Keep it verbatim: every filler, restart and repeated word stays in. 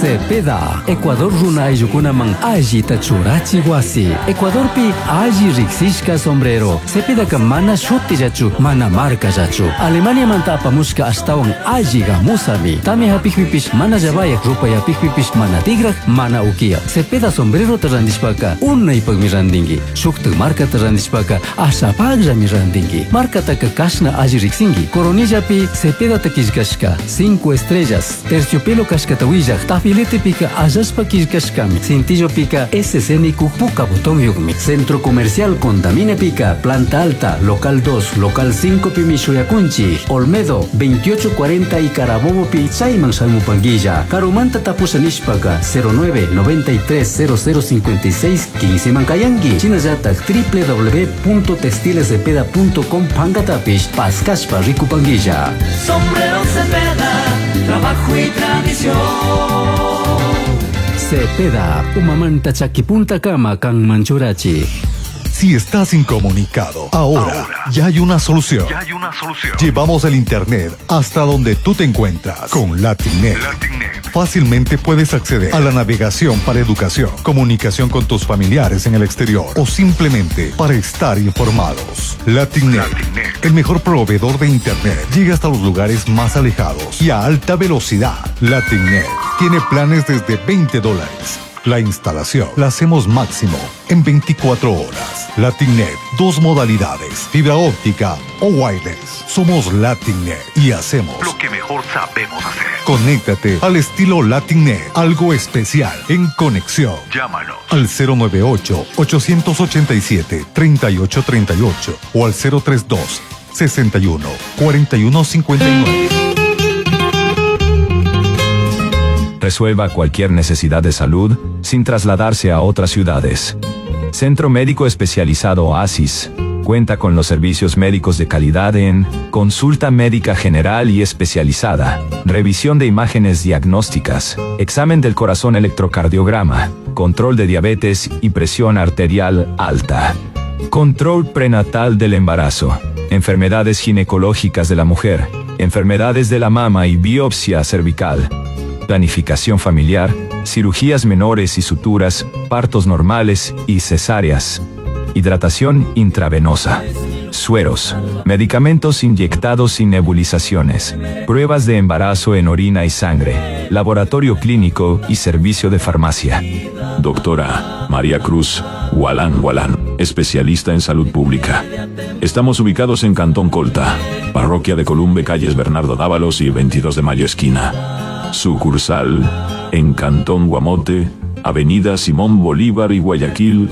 Cepeda, Ecuador runa ayllukunaman alli tachurachi wasi. Ecuador pi alli riksishka sombrero. Cepeda mana shutillachu, mana markallachu. Alemania manta apamushka astawan alli gamusami. Tami hapikpipish mana llavayak rupa yapikpipish mana tigrak, mana ukia. Cepeda sombrero tarandishpaka unaypakmi randingi. Shukta marca tarandishpaka asapaqllami randingi. Marca taka kashna alli riksingi. Coronilla pi Cepeda takishkashka. Cinco estrellas. Terciopelo kashkata willak. Tafilete pika allashpa kishkashkami. Cintillo pica S C N Q puka botón yugmi. Centro Comercial Condamine pica Planta Alta, Local dos, Local cinco pi Mishuyakunchi. Olmedo, veintiocho cuarenta y Carabobo pi Chayman Salmupanguilla. Carumanta tapusanishpaga cero nueve noventa y tres cero cero cincuenta y seis quince Mankayangi. Chinayatak w w w punto textiles cepeda punto com pangatapish Pascashpa Rikupanguilla. Sombrero Cepeda, trabajo y tradición. Cepeda, umamanta chakipunta kama kan manchurachi. Si estás incomunicado, ahora, ahora ya hay una solución. Ya hay una solución. Llevamos el internet hasta donde tú te encuentras con Latinnet. Latinnet. Fácilmente puedes acceder a la navegación para educación, comunicación con tus familiares en el exterior o simplemente para estar informados. Latinnet, Latinnet, el mejor proveedor de internet, llega hasta los lugares más alejados y a alta velocidad. Latinnet tiene planes desde veinte dólares. La instalación la hacemos máximo en veinticuatro horas. Latinnet, dos modalidades, fibra óptica o wireless. Somos Latinnet y hacemos lo que mejor sabemos hacer. Conéctate al estilo Latinnet, algo especial en conexión. Llámanos al cero nueve ocho, ocho ocho siete, tres ocho tres ocho o al cero tres dos, sesenta y uno, cuarenta y uno cincuenta y nueve. Resuelva cualquier necesidad de salud sin trasladarse a otras ciudades. Centro Médico Especializado Oasis cuenta con los servicios médicos de calidad en consulta médica general y especializada, revisión de imágenes diagnósticas, examen del corazón electrocardiograma, control de diabetes y presión arterial alta, control prenatal del embarazo, enfermedades ginecológicas de la mujer, enfermedades de la mama y biopsia cervical, planificación familiar, cirugías menores y suturas, partos normales y cesáreas, hidratación intravenosa, sueros, medicamentos inyectados y nebulizaciones, pruebas de embarazo en orina y sangre, laboratorio clínico y servicio de farmacia. Doctora María Cruz Gualán Gualán, especialista en salud pública. Estamos ubicados en Cantón Colta, Parroquia de Columbe, calles Bernardo Dávalos y veintidós de mayo esquina. Sucursal en Cantón Guamote, Avenida Simón Bolívar y Guayaquil,